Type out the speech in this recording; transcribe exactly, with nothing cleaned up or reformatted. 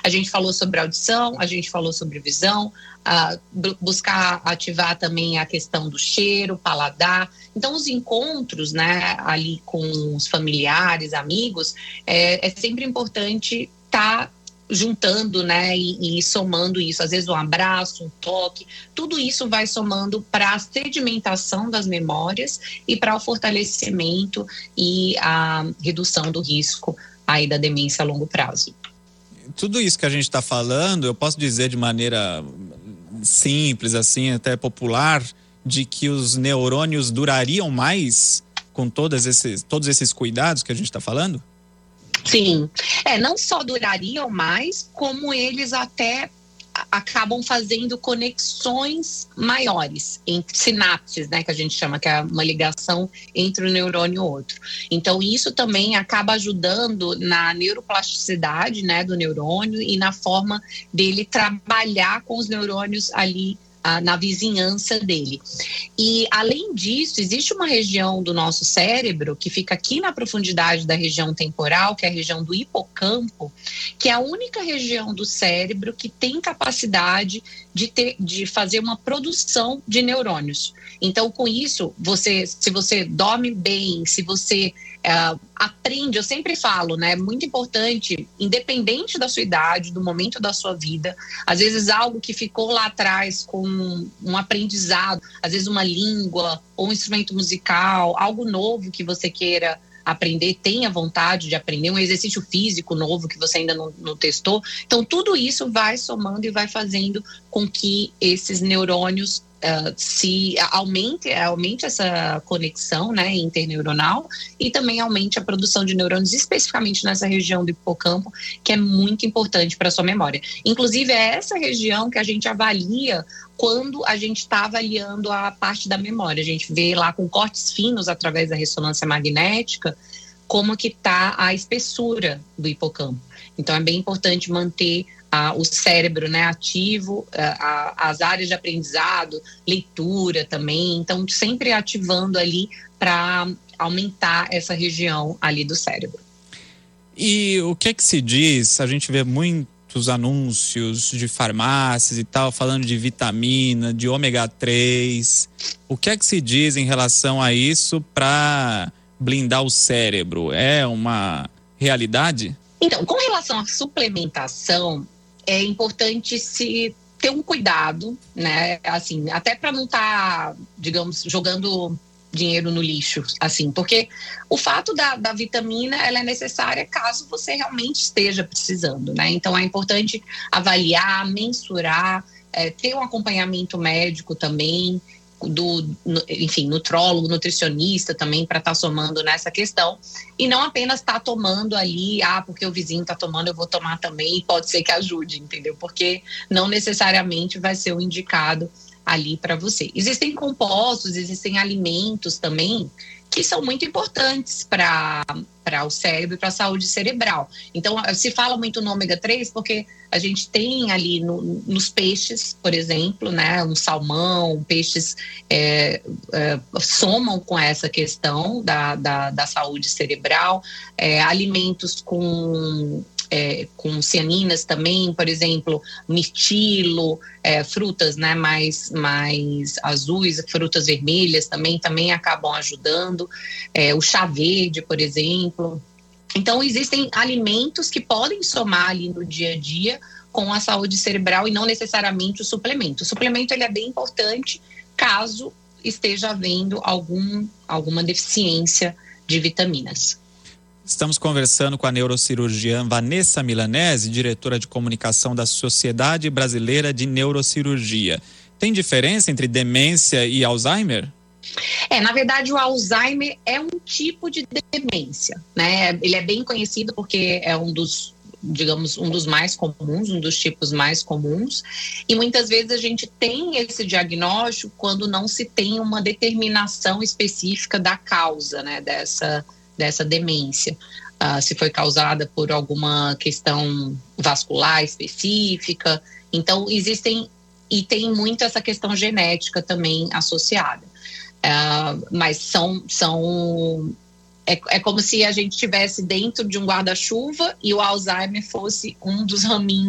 A gente falou sobre audição, a gente falou sobre visão, uh, buscar ativar também a questão do cheiro, paladar. Então, os encontros, né, ali com os familiares, amigos, é, é sempre importante estar tá juntando, né, e, e somando isso. Às vezes um abraço, um toque, tudo isso vai somando para a sedimentação das memórias e para o fortalecimento e a redução do risco aí da demência a longo prazo. Tudo isso que a gente está falando, eu posso dizer de maneira simples, assim, até popular, de que os neurônios durariam mais com todos esses, todos esses cuidados que a gente está falando? Sim, é, não só durariam mais, como eles até acabam fazendo conexões maiores entre sinapses, né, que a gente chama, que é uma ligação entre um neurônio e outro. Então, isso também acaba ajudando na neuroplasticidade, né, do neurônio e na forma dele trabalhar com os neurônios ali na vizinhança dele. E, além disso, existe uma região do nosso cérebro que fica aqui na profundidade da região temporal, que é a região do hipocampo, que é a única região do cérebro que tem capacidade de, ter, de fazer uma produção de neurônios. Então, com isso, você, se você dorme bem, se você Uh, aprende, eu sempre falo, né, muito importante, independente da sua idade, do momento da sua vida, às vezes algo que ficou lá atrás com um aprendizado, às vezes uma língua ou um instrumento musical, algo novo que você queira aprender, tenha vontade de aprender, um exercício físico novo que você ainda não, não testou. Então, tudo isso vai somando e vai fazendo com que esses neurônios Uh, se aumente, aumente essa conexão, né, interneuronal, e também aumente a produção de neurônios, especificamente nessa região do hipocampo, que é muito importante para a sua memória. Inclusive, é essa região que a gente avalia quando a gente está avaliando a parte da memória. A gente vê lá com cortes finos, através da ressonância magnética, como que está a espessura do hipocampo. Então, é bem importante manter Ah, o cérebro, né, ativo, ah, as áreas de aprendizado, leitura também, então sempre ativando ali para aumentar essa região ali do cérebro. E o que é que se diz? A gente vê muitos anúncios de farmácias e tal, falando de vitamina, de ômega três. O que é que se diz em relação a isso para blindar o cérebro? É uma realidade? Então, com relação à suplementação, é importante se ter um cuidado, né, assim, até para não estar, tá, digamos, jogando dinheiro no lixo, assim, porque o fato da, da vitamina, ela é necessária caso você realmente esteja precisando, né, então é importante avaliar, mensurar, é, ter um acompanhamento médico também, do, enfim, nutrólogo, nutricionista também, para estar tá somando nessa questão, e não apenas estar tá tomando ali, ah, porque o vizinho está tomando, eu vou tomar também, e pode ser que ajude, entendeu? Porque não necessariamente vai ser o indicado ali para você. Existem compostos, existem alimentos também que são muito importantes para para o cérebro e para a saúde cerebral. Então, se fala muito no ômega três porque a gente tem ali no, nos peixes, por exemplo, né, um salmão, peixes é, é, somam com essa questão da, da, da saúde cerebral, é, alimentos com... É, com cianinas também, por exemplo, mirtilo, é, frutas, né, mais, mais azuis, frutas vermelhas também, também acabam ajudando, é, o chá verde, por exemplo. Então, existem alimentos que podem somar ali no dia a dia com a saúde cerebral e não necessariamente o suplemento. O suplemento ele é bem importante caso esteja havendo algum, alguma deficiência de vitaminas. Estamos conversando com a neurocirurgiã Vanessa Milanese, diretora de comunicação da Sociedade Brasileira de Neurocirurgia. Tem diferença entre demência e Alzheimer? É, na verdade, o Alzheimer é um tipo de demência, né? Ele é bem conhecido porque é um dos, digamos, um dos mais comuns, um dos tipos mais comuns. E muitas vezes a gente tem esse diagnóstico quando não se tem uma determinação específica da causa, né, dessa dessa demência, uh, se foi causada por alguma questão vascular específica. Então, existem, e tem muito essa questão genética também associada. Uh, mas são, são é, é como se a gente estivesse dentro de um guarda-chuva e o Alzheimer fosse um dos raminhos